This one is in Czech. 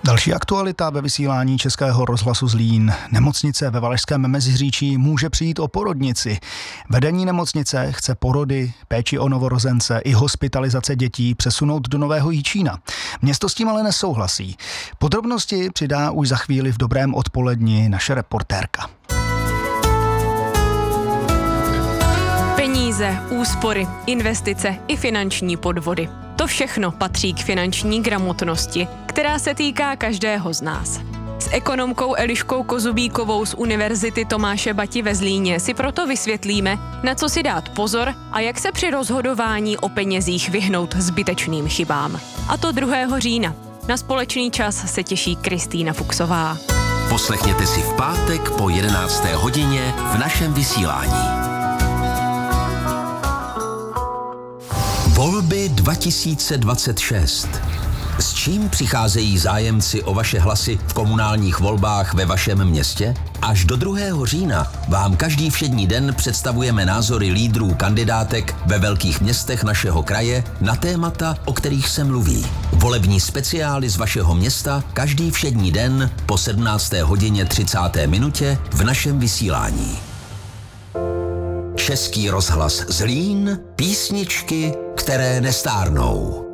Další aktualita ve vysílání Českého rozhlasu Zlín. Nemocnice ve Valašském Meziříčí může přijít o porodnici. Vedení nemocnice chce porody, péči o novorozence i hospitalizace dětí přesunout do Nového Jičína. Město s tím ale nesouhlasí. Podrobnosti přidá už za chvíli v dobrém odpoledni naše reportérka. Peníze, úspory, investice i finanční podvody. To všechno patří k finanční gramotnosti, která se týká každého z nás. S ekonomkou Eliškou Kozubíkovou z Univerzity Tomáše Bati ve Zlíně si proto vysvětlíme, na co si dát pozor a jak se při rozhodování o penězích vyhnout zbytečným chybám. A to 2. října. Na společný čas se těší Kristýna Fuchsová. Poslechněte si v pátek po 11. hodině v našem vysílání. Volby 2026. S čím přicházejí zájemci o vaše hlasy v komunálních volbách ve vašem městě? Až do 2. října vám každý všední den představujeme názory lídrů kandidátek ve velkých městech našeho kraje na témata, o kterých se mluví. Volební speciály z vašeho města každý všední den po 17. hodině 30. minutě v našem vysílání. Český rozhlas Zlín, písničky, které nestárnou.